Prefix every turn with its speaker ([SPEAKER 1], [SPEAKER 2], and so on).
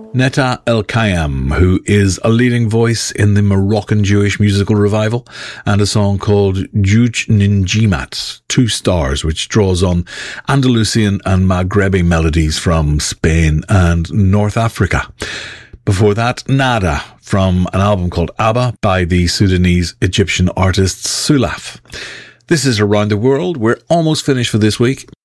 [SPEAKER 1] Netta El Kayam, who is a leading voice in the Moroccan Jewish musical revival, and a song called Juj Ninjimat, 2 stars, which draws on Andalusian and Maghrebi melodies from Spain and North Africa. Before that, Nada, from an album called Abba by the Sudanese Egyptian artist Sulaf. This is Around the World. We're almost finished for this week.